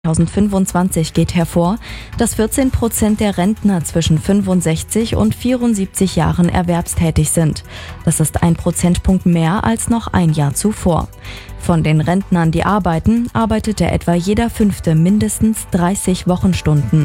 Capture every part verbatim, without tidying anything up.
zweitausendfünfundzwanzig geht hervor, dass vierzehn Prozent der Rentner zwischen fünfundsechzig und vierundsiebzig Jahren erwerbstätig sind. Das ist ein Prozentpunkt mehr als noch ein Jahr zuvor. Von den Rentnern, die arbeiten, arbeitete etwa jeder Fünfte mindestens dreißig Wochenstunden.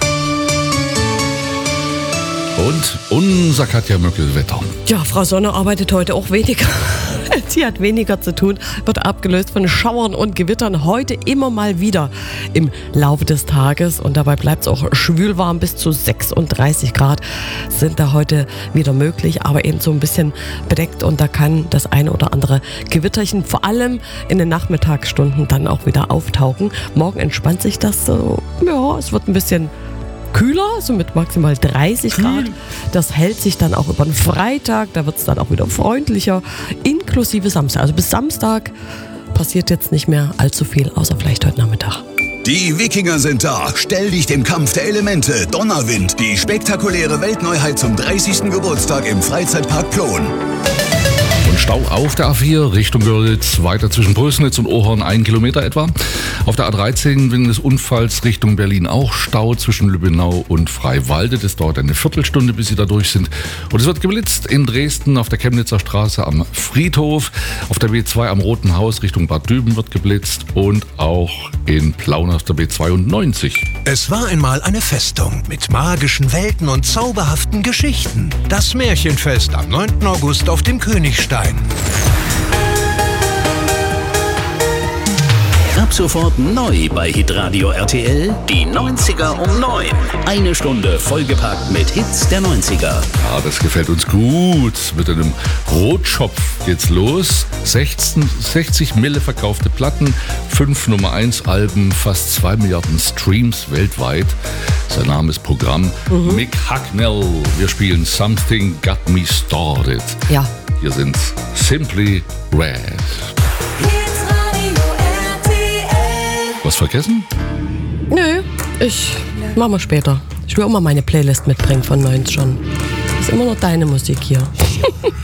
Und unser Katja Möckel-Wetter. Ja, Frau Sonne arbeitet heute auch weniger. Sie hat weniger zu tun, wird abgelöst von Schauern und Gewittern heute immer mal wieder im Laufe des Tages. Und dabei bleibt es auch schwülwarm, bis zu sechsunddreißig Grad sind da heute wieder möglich, aber eben so ein bisschen bedeckt. Und da kann das eine oder andere Gewitterchen vor allem in den Nachmittagsstunden dann auch wieder auftauchen. Morgen entspannt sich das so, ja, es wird ein bisschen kühler, so mit maximal dreißig Grad. Das hält sich dann auch über den Freitag, da wird es dann auch wieder freundlicher, inklusive Samstag. Also bis Samstag passiert jetzt nicht mehr allzu viel, außer vielleicht heute Nachmittag. Die Wikinger sind da. Stell dich dem Kampf der Elemente. Donnerwind, die spektakuläre Weltneuheit zum dreißigsten Geburtstag im Freizeitpark Plon. Und Stau auf der A vier Richtung Görlitz, weiter zwischen Brösnitz und Ohorn, ein Kilometer etwa. Auf der A dreizehn wegen des Unfalls Richtung Berlin auch Stau zwischen Lübbenau und Freiwalde. Das dauert eine Viertelstunde, bis Sie da durch sind. Und es wird geblitzt in Dresden auf der Chemnitzer Straße am Friedhof. Auf der B zwei am Roten Haus Richtung Bad Düben wird geblitzt und auch in Plauen auf der B zweiundneunzig. Es war einmal eine Festung mit magischen Welten und zauberhaften Geschichten. Das Märchenfest am neunten August auf dem Königstein. Ab sofort neu bei Hitradio R T L, die neunziger um neun. Eine Stunde vollgepackt mit Hits der neunziger. Ja, das gefällt uns gut. Mit einem Rotschopf geht's los. sechzehn, sechzig Mille verkaufte Platten, fünf Nummer eins Alben, fast zwei Milliarden Streams weltweit. Sein Name ist Programm. Mhm. Mick Hucknall. Wir spielen Something Got Me Started. Ja. Hier sind Simply Red. Was vergessen? Nö, ich mach mal später. Ich will auch mal meine Playlist mitbringen von neunzig schon. Das ist immer noch deine Musik hier.